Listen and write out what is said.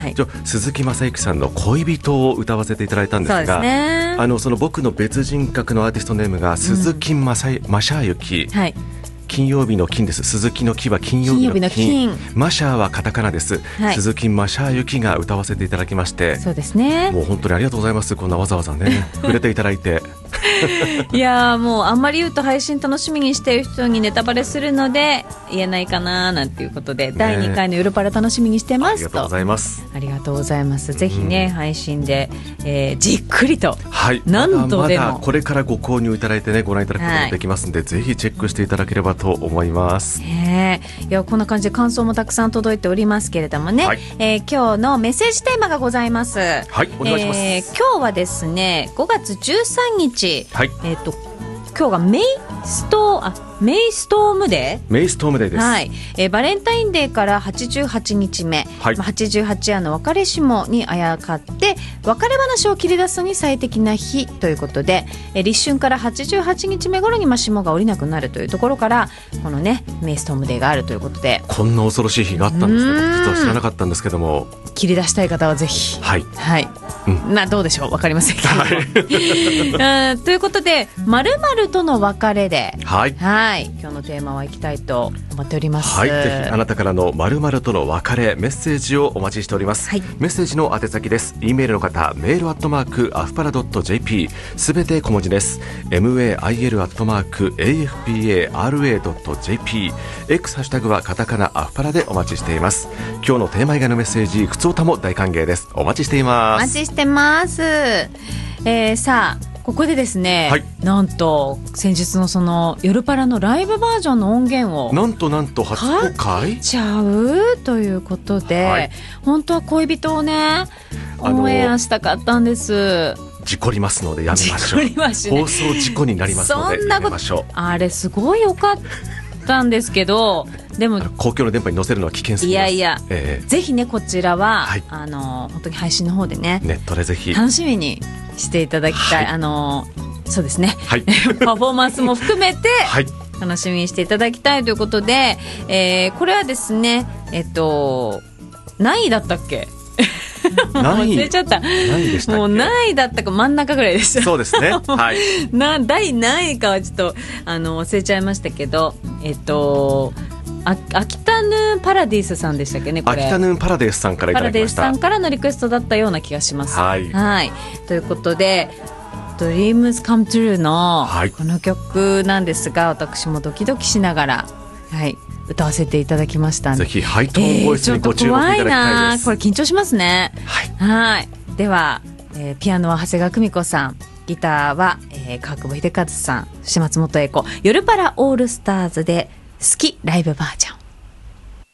はい、鈴木雅之さんの恋人を歌わせていただいたんですが、そうですね、その僕の別人格のアーティストネームが鈴木雅之、はい、金曜日の金です。鈴木の木は金曜日の金、マシャーはカタカナです、はい、鈴木マシャーユキが歌わせていただきまして、そうですね、もう本当にありがとうございます。こんなわざわざね触れていただいていやもうあんまり言うと配信楽しみにしている人にネタバレするので言えないかななんていうことで、第2回の夜パラ楽しみにしてますと。ありがとうございます。ありがとうございます。ぜひね、配信で、じっくりと、はい、何度でもまだこれからご購入いただいてね、ご覧いただくこともできますので、はい、ぜひチェックしていただければと思います。いやこんな感じで感想もたくさん届いておりますけれどもね、はい、今日のメッセージテーマがございます。はい、お願いします。今日はですね5月13日、はい、今日がメイストームデーです、はい、バレンタインデーから88日目、はい、88夜の別れ霜にあやかって別れ話を切り出すのに最適な日ということで、立春から88日目頃に霜が降りなくなるというところからこのねメイストームデーがあるということで、こんな恐ろしい日があったんですね。実は知らなかったんですけども、切り出したい方はぜひ、はい、はい、どうでしょう、分かりませんけども、はい、ということで〇〇との別れで、はい、はい、今日のテーマはいきたいと思っております。はい、ぜひあなたからの〇〇との別れメッセージをお待ちしております、はい、メッセージの宛先です。 E メールの方、メールアフパラ .jp すべて小文字です。 mail@afpara.jp X ハッシュタグはカタカナアフパラでお待ちしています。今日のテーマ以外のメッセージ、ふつおたも大歓迎です。お待ちしています。お待ちしてます。さあここでですね、はい、なんと先日のその夜パラのライブバージョンの音源をなんと初公開ちゃうということで、はい、本当は恋人をねオンエアしたかったんです。事故りますのでやめましょう。放送事故になりますのでやめましょう。あれすごい良かったんですけど、でも公共の電波に載せるのは危険すぎます。いや、ぜひねこちらは、はい、本当に配信の方でね、ネットでぜひ楽しみにしていただきたい、はい、そうですね、はい、パフォーマンスも含めて、はい、楽しみにしていただきたいということで、これはですね何位だったっけ忘れちゃった。もう何位だったか真ん中ぐらいでした。そうですね、はい、第何位かはちょっと忘れちゃいましたけど、アキタヌーンパラディスさんでしたっけね、これ。アキタヌーンパラディスさんからいただきました。パラディスさんからのリクエストだったような気がします。はい、はい、ということでDreams Come True のこの曲なんですが、私もドキドキしながら、はい、歌わせていただきました。ぜひハイトーンボイスにご注目いただきたいです。ちょっと怖いな、これ緊張しますね。はい、では、ピアノは長谷川久美子さん、ギターは、川久保秀和さん、そして松本英子、夜パラオールスターズで好きライブバージョン。